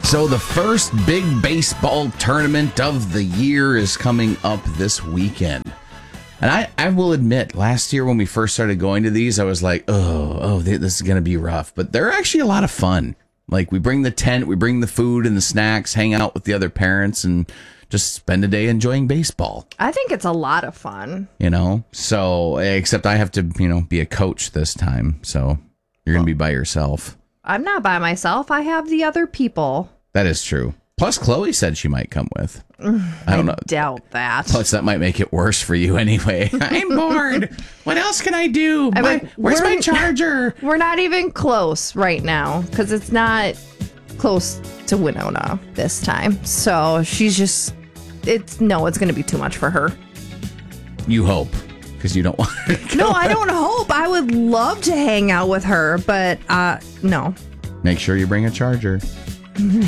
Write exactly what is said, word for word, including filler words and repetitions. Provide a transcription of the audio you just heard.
So the first big baseball tournament of the year is coming up this weekend. And I, I will admit, last year when we first started going to these, I was like, oh, oh, this is going to be rough. But they're actually a lot of fun. Like, we bring the tent, we bring the food and the snacks, hang out with the other parents, and just spend a day enjoying baseball. I think it's a lot of fun. You know? So, except I have to, you know, be a coach this time. So, you're going to be by yourself. I'm not by myself. I have the other people. That is true. Plus, Chloe said she might come with. I don't I know. doubt that. Plus, that might make it worse for you anyway. I'm bored. What else can I do? I My, mean, where's we're- my charger? We're not even close right now because it's not close to Winona this time. So she's just, it's, no, it's going to be too much for her. You hope, because you don't want her to go. No, I don't hope. I would love to hang out with her, but uh, no. Make sure you bring a charger.